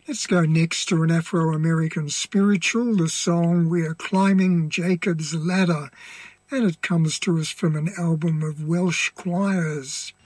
Let's go next to an Afro-American spiritual, the song We're Climbing Jacob's Ladder, and it comes to us from an album of Welsh choirs.